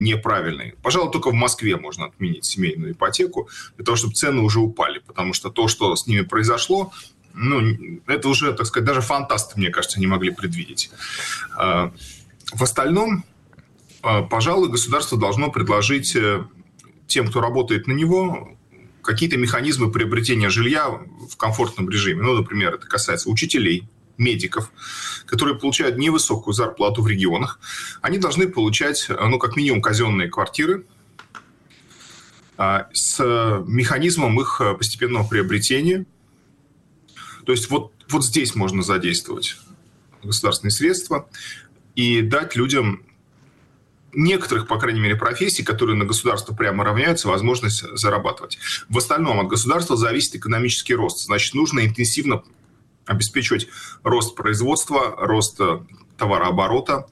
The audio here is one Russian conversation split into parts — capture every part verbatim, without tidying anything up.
неправильный. Пожалуй, только в Москве можно отменить семейную ипотеку, для того, чтобы цены уже упали, потому что то, что с ними произошло, ну, это уже, так сказать, даже фантасты, мне кажется, не могли предвидеть. В остальном, пожалуй, государство должно предложить тем, кто работает на него, какие-то механизмы приобретения жилья в комфортном режиме. Ну, например, это касается учителей, медиков, которые получают невысокую зарплату в регионах. Они должны получать, ну, как минимум, казенные квартиры с механизмом их постепенного приобретения. То есть вот, вот здесь можно задействовать государственные средства и дать людям некоторых, по крайней мере, профессий, которые на государство прямо равняются, возможность зарабатывать. В остальном от государства зависит экономический рост. Значит, нужно интенсивно обеспечивать рост производства, рост товарооборота.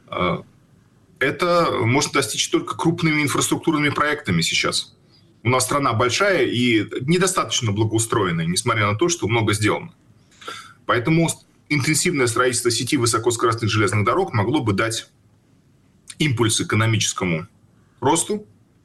Это можно достичь только крупными инфраструктурными проектами сейчас. У нас страна большая и недостаточно благоустроенная, несмотря на то, что много сделано. Поэтому интенсивное строительство сети высокоскоростных железных дорог могло бы дать импульс экономическому росту,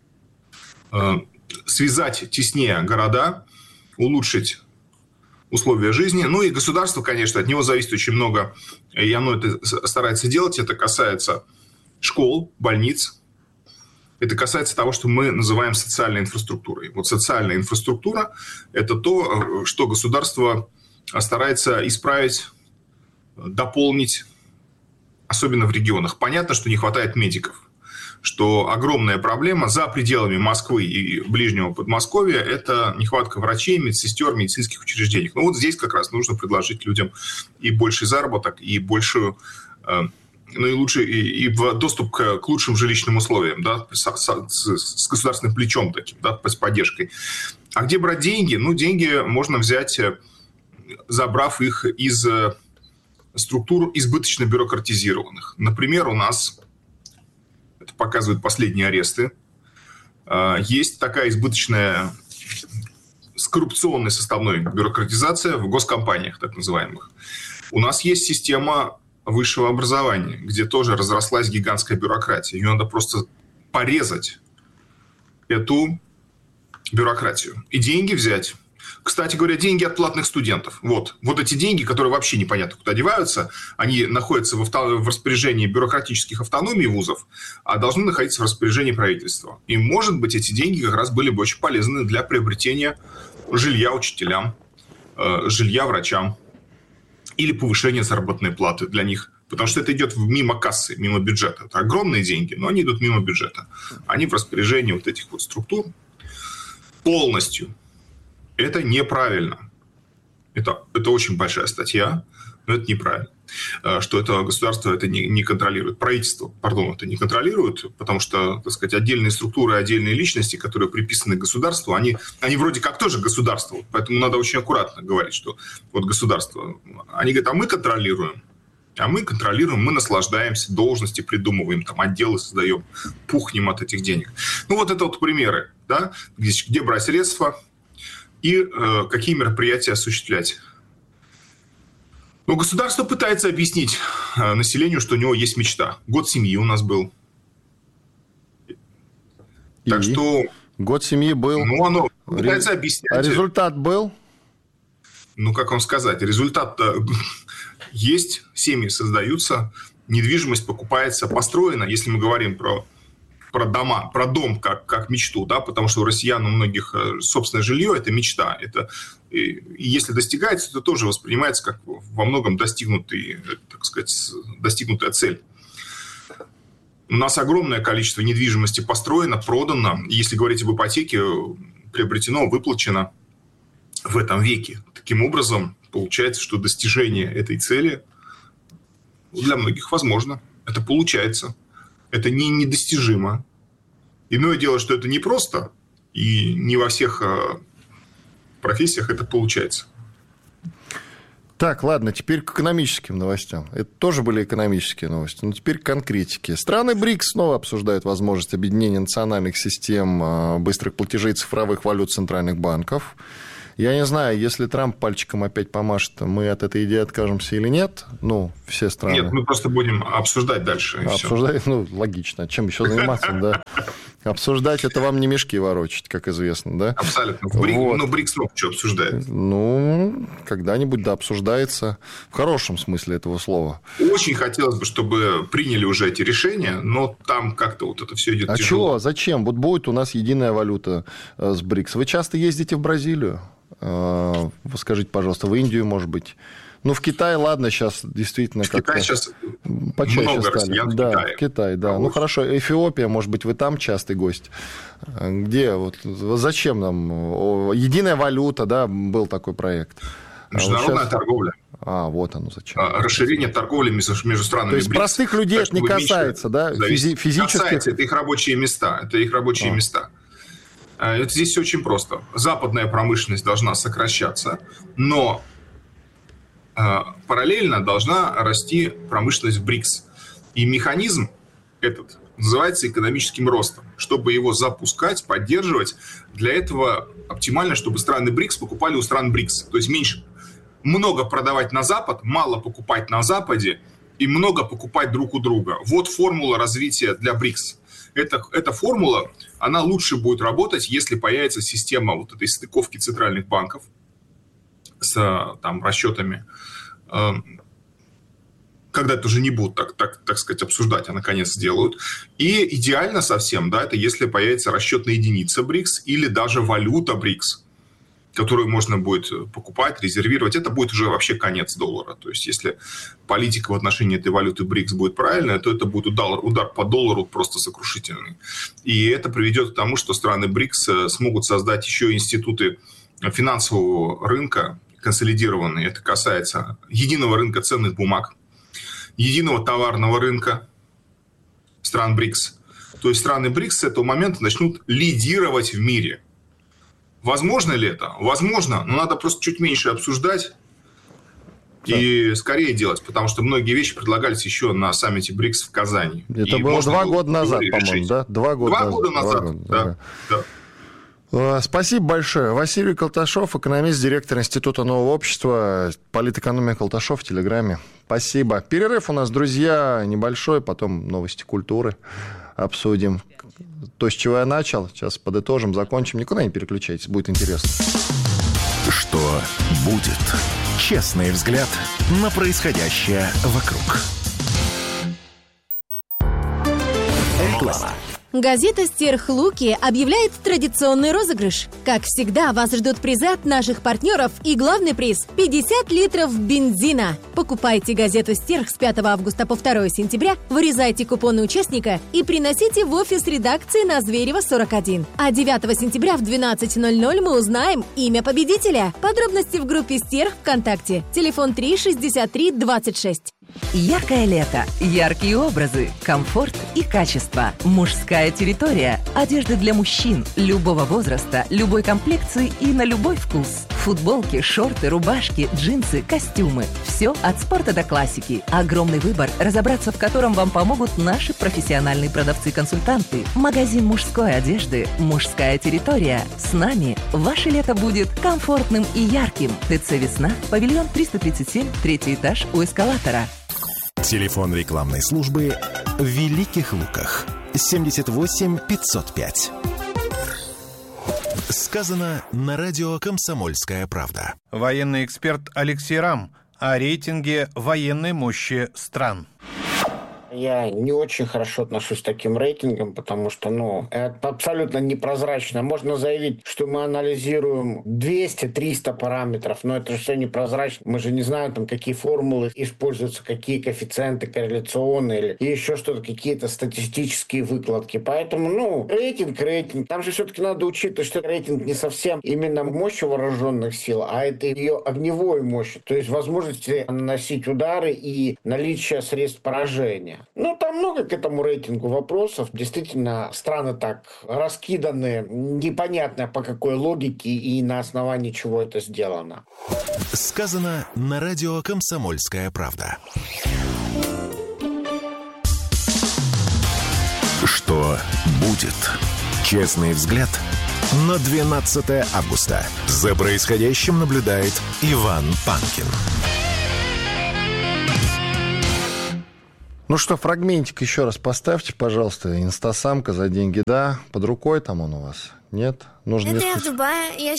связать теснее города, улучшить условия жизни. Ну и государство, конечно, от него зависит очень много, и оно это старается делать. Это касается школ, больниц. Это касается того, что мы называем социальной инфраструктурой. Вот социальная инфраструктура – это то, что государство старается исправить, дополнить, особенно в регионах. Понятно, что не хватает медиков, что огромная проблема за пределами Москвы и ближнего Подмосковья – это нехватка врачей, медсестер, медицинских учреждений. Ну вот здесь как раз нужно предложить людям и больший заработок, и большую, ну и лучше, и, и доступ к, к лучшим жилищным условиям, да, с, с, с государственным плечом таким, да, с поддержкой. А где брать деньги? Ну, деньги можно взять, забрав их из структур избыточно бюрократизированных. Например, у нас, это показывают последние аресты, есть такая избыточная с коррупционной составной бюрократизация в госкомпаниях, так называемых. У нас есть система высшего образования, где тоже разрослась гигантская бюрократия. Ее надо просто порезать, эту бюрократию, и деньги взять. Кстати говоря, деньги от платных студентов. Вот. Вот эти деньги, которые вообще непонятно куда деваются, они находятся в, авто... в распоряжении бюрократических автономий вузов, а должны находиться в распоряжении правительства. И, может быть, эти деньги как раз были бы очень полезны для приобретения жилья учителям, э, жилья врачам или повышения заработной платы для них. Потому что это идет мимо кассы, мимо бюджета. Это огромные деньги, но они идут мимо бюджета. Они в распоряжении вот этих вот структур полностью. Это неправильно. Это, это очень большая статья, но это неправильно. Что это государство это не, не контролирует. Правительство, пардон, это не контролирует, потому что, так сказать, отдельные структуры, отдельные личности, которые приписаны к государству, они, они вроде как тоже государство. Поэтому надо очень аккуратно говорить, что вот государство. Они говорят, а мы контролируем. А мы контролируем, мы наслаждаемся, должности придумываем, там, отделы создаем, пухнем от этих денег. Ну, вот это вот примеры, да, где, где брать средства и э, какие мероприятия осуществлять. Но государство пытается объяснить э, населению, что у него есть мечта. Год семьи у нас был. И? Так что... Год семьи был. Ну, оно пытается Ре... объяснять. А результат был? Ну, как вам сказать, результат-то есть, семьи создаются, недвижимость покупается, построена, если мы говорим про, про дома, про дом как, как мечту, да, потому что у россиян у многих собственное жилье – это мечта. Это, и, и если достигается, то тоже воспринимается как во многом достигнутый, так сказать, достигнутая цель. У нас огромное количество недвижимости построено, продано. Если говорить об ипотеке, приобретено, выплачено в этом веке. Таким образом, получается, что достижение этой цели для многих возможно. Это получается. Это не недостижимо. Иное дело, что это непросто, и не во всех профессиях это получается. Так, ладно, теперь к экономическим новостям. Это тоже были экономические новости, но теперь к конкретике. Страны БРИКС снова обсуждают возможность объединения национальных систем быстрых платежей цифровых валют центральных банков. Я не знаю, если Трамп пальчиком опять помашет, мы от этой идеи откажемся или нет? Ну, все страны. Нет, мы просто будем обсуждать дальше. Обсуждать, все. Ну, логично. Чем еще заниматься, да? Обсуждать это вам не мешки ворочать, как известно, да? Абсолютно. Вот. Ну, БРИКС много чего обсуждает. Ну, когда-нибудь, да, обсуждается в хорошем смысле этого слова. Очень хотелось бы, чтобы приняли уже эти решения, но там как-то вот это все идет а тяжело. А чего? Зачем? Вот будет у нас единая валюта с БРИКС. Вы часто ездите в Бразилию? Скажите, пожалуйста, в Индию, может быть? Ну, в Китае, ладно, сейчас действительно в как-то... Китае сейчас почаще много стали. россиян в да, Китае. в Китае, да. Ну, хорошо, Эфиопия, может быть, вы там частый гость. Где? Вот, зачем нам? Единая валюта, да, был такой проект. Международная а вот сейчас... торговля. А, вот оно зачем. Расширение торговли между, между странами. То есть БРИКС, простых людей это не касается, да? Физи- физических... Касается, это их рабочие места. Это их рабочие а. места. Это здесь все очень просто. Западная промышленность должна сокращаться, но параллельно должна расти промышленность в БРИКС. И механизм этот называется экономическим ростом. Чтобы его запускать, поддерживать, для этого оптимально, чтобы страны БРИКС покупали у стран БРИКС. То есть меньше. Много продавать на Запад, мало покупать на Западе и много покупать друг у друга. Вот формула развития для БРИКС. Эта, эта формула, она лучше будет работать, если появится система вот этой стыковки центральных банков с там, расчетами, э, когда это уже не будут, так, так, так сказать, обсуждать, а наконец сделают. И идеально совсем, да, это если появится расчетная единица БРИКС или даже валюта БРИКС, которую можно будет покупать, резервировать. Это будет уже вообще конец доллара. То есть, если политика в отношении этой валюты БРИКС будет правильная, то это будет удар, удар по доллару просто сокрушительный. И это приведет к тому, что страны БРИКС смогут создать еще институты финансового рынка, консолидированные. Это касается единого рынка ценных бумаг, единого товарного рынка стран БРИКС. То есть страны БРИКС с этого момента начнут лидировать в мире. Возможно ли это? Возможно, но надо просто чуть меньше обсуждать и скорее делать, потому что многие вещи предлагались еще на саммите БРИКС в Казани. Это и было два года назад, по-моему, да? Два года два назад. года назад, два года, да. да. да. Спасибо большое. Василий Колташов, экономист, директор Института нового общества, политэкономия Колташов в Телеграме. Спасибо. Перерыв у нас, друзья, небольшой, потом новости культуры обсудим. То, с чего я начал, сейчас подытожим, закончим. Никуда не переключайтесь, будет интересно. Что будет? Честный взгляд на происходящее вокруг. Реклама. Газета «Стерхлуки» объявляет традиционный розыгрыш. Как всегда, вас ждут призы от наших партнеров и главный приз – пятьдесят литров бензина. Покупайте газету «Стерх» с пятого августа по второе сентября, вырезайте купоны участника и приносите в офис редакции на Зверева, сорок один. А девятого сентября в двенадцать ноль ноль мы узнаем имя победителя. Подробности в группе «Стерх» ВКонтакте. Телефон три шестьдесят три двадцать шесть. Яркое лето, яркие образы, комфорт и качество. Мужская территория. Одежда для мужчин любого возраста, любой комплекции и на любой вкус. Футболки, шорты, рубашки, джинсы, костюмы. Все от спорта до классики. Огромный выбор, разобраться в котором вам помогут наши профессиональные продавцы-консультанты. Магазин мужской одежды «Мужская территория». С нами ваше лето будет комфортным и ярким. ТЦ «Весна», павильон триста тридцать семь, третий этаж у эскалатора. Телефон рекламной службы в Великих Луках. семьдесят восемь пятьсот пять. Сказано на радио «Комсомольская правда». Военный эксперт Алексей Рам о рейтинге военной мощи стран. Я не очень хорошо отношусь к таким рейтингам, потому что, ну, это абсолютно непрозрачно. Можно заявить, что мы анализируем двести-триста параметров, но это же все непрозрачно. Мы же не знаем, там, какие формулы используются, какие коэффициенты корреляционные или еще что-то, какие-то статистические выкладки. Поэтому, ну, рейтинг, рейтинг. Там же все-таки надо учитывать, что рейтинг не совсем именно мощь вооруженных сил, а это ее огневой мощь, то есть возможности наносить удары и наличие средств поражения. Ну, там много к этому рейтингу вопросов. Действительно, страны так раскиданы, непонятно по какой логике и на основании чего это сделано. Сказано на радио «Комсомольская правда». Что будет? Честный взгляд на двенадцатое августа. За происходящим наблюдает Иван Панкин. Ну что, фрагментик еще раз поставьте, пожалуйста. Инстасамка за деньги, да? Под рукой там он у вас? Нет? Нужно Это я несколько... в Дубае. Я